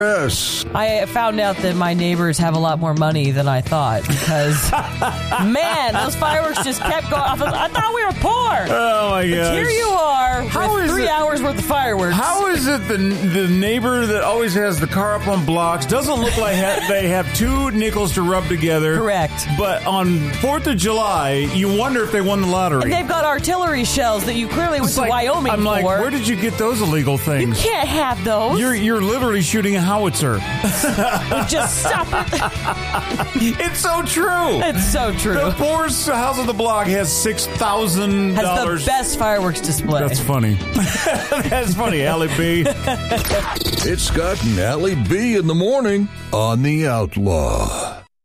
Yes. I found out that my neighbors have a lot more money than I thought because, man, those fireworks just kept going off. I thought we were poor. Oh, my gosh. Here you are with 3 hours worth of fireworks. How is it the neighbor that always has the car up on blocks doesn't look like they have 2 nickels to rub together? Correct. But on 4th of July, you wonder if they won the lottery. And they've got artillery shells that you clearly went to Wyoming I'm like, for. where did you get those illegal things? You can't have those. You're literally shooting a howitzer. Just stop it. It's so true. It's so true. The poorest house on the block has $6,000. Has the best fireworks display. That's funny. That's funny, Allie B. It's Scott and Allie B in the morning on The Outlaw.